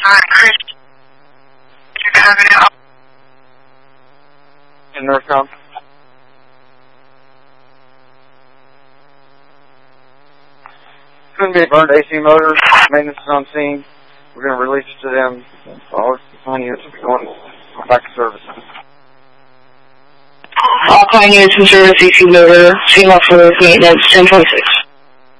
In Northcom. Couldn't be burned AC motor. Maintenance is on scene. We're going to release it to them. All fine units will be going back to service. All fine units in service, AC motor, CMO for maintenance, 1026.